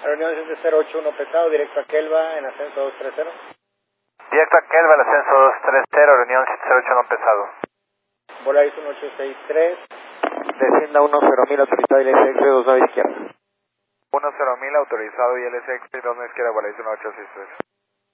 Reunión 081 pesado, directo a Kelva, en ascenso 230. Directo a Kelva, el ascenso 230, reunión 708 pesado. Volaris 1863, descienda 10.000 autorizado y LSX 29 izquierda. 10.000 autorizado y LSX 29 izquierda, Volaris 1863.